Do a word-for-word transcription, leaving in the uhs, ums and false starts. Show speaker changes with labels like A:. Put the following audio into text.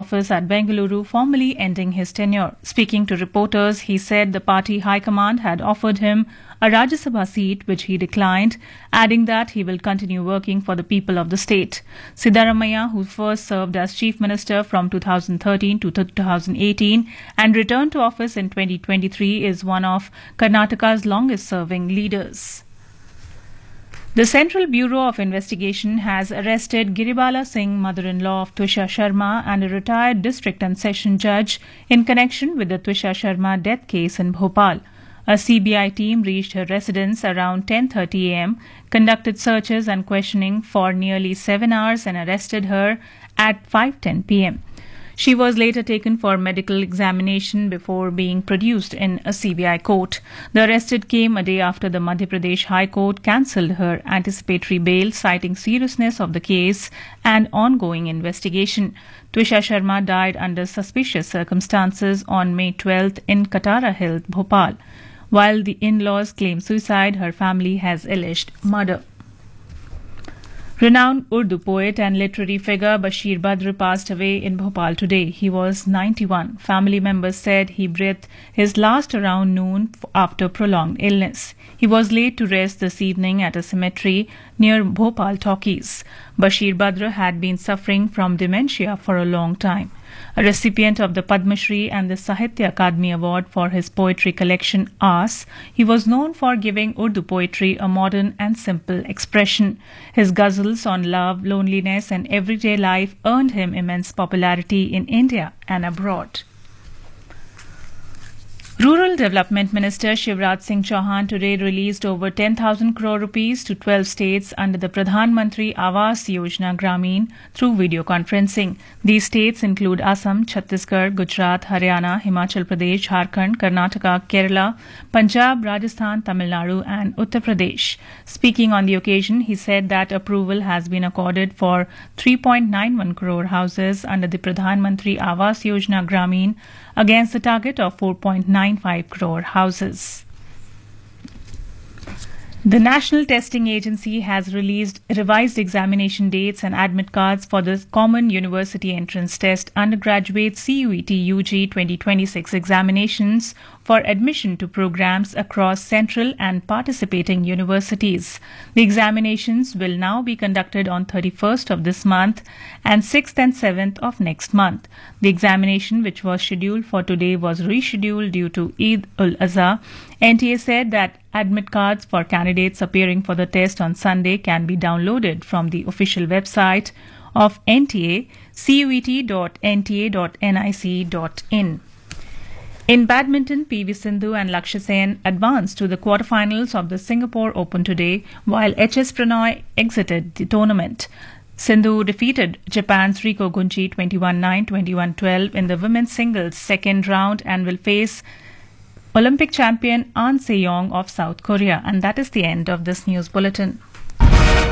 A: office at Bengaluru, formally ending his tenure. Speaking to reporters, he said the party high command had offered him a Rajya Sabha seat, which he declined, adding that he will continue working for the people of the state. Siddaramaiah, who first served as Chief Minister from two thousand thirteen to two thousand eighteen and returned to office in twenty twenty-three, is one of Karnataka's longest-serving leaders. The Central Bureau of Investigation has arrested Giribala Singh, mother-in-law of Twisha Sharma, and a retired district and session judge in connection with the Twisha Sharma death case in Bhopal. A C B I team reached her residence around ten thirty a m, conducted searches and questioning for nearly seven hours and arrested her at five ten p m She was later taken for medical examination before being produced in a C B I court. The arrest came a day after the Madhya Pradesh High Court cancelled her anticipatory bail, citing seriousness of the case and ongoing investigation. Twisha Sharma died under suspicious circumstances on May twelfth in Katara Hill, Bhopal. While the in-laws claim suicide, her family has alleged murder. Renowned Urdu poet and literary figure Bashir Badr passed away in Bhopal today. He was ninety-one. Family members said he breathed his last around noon after prolonged illness. He was laid to rest this evening at a cemetery near Bhopal Talkies. Bashir Badr had been suffering from dementia for a long time. A recipient of the Padma Shri and the Sahitya Akademi Award for his poetry collection Aas, he was known for giving Urdu poetry a modern and simple expression. His ghazals on love, loneliness and everyday life earned him immense popularity in India and abroad. Rural Development Minister Shivraj Singh Chauhan today released over ten thousand crore rupees to twelve states under the Pradhan Mantri Awas Yojana Gramin through video conferencing. These states include Assam, Chhattisgarh, Gujarat, Haryana, Himachal Pradesh, Jharkhand, Karnataka, Kerala, Punjab, Rajasthan, Tamil Nadu and Uttar Pradesh. Speaking on the occasion, he said that approval has been accorded for three point nine one crore houses under the Pradhan Mantri Awas Yojana Gramin against the target of four point nine five crore houses. The National Testing Agency has released revised examination dates and admit cards for the Common University Entrance Test Undergraduate C U E T U G twenty twenty-six examinations for admission to programs across central and participating universities. The examinations will now be conducted on thirty-first of this month and sixth and seventh of next month. The examination, which was scheduled for today, was rescheduled due to Eid ul-Azha. N T A said that admit cards for candidates appearing for the test on Sunday can be downloaded from the official website of N T A, cuet dot n t a dot nic dot in. In badminton, P V Sindhu and Lakshya Sen advanced to the quarterfinals of the Singapore Open today, while H S Pranoy exited the tournament. Sindhu defeated Japan's Riko Gunji twenty-one nine, twenty-one twelve in the women's singles second round and will face Olympic champion An Se-young of South Korea. And that is the end of this news bulletin.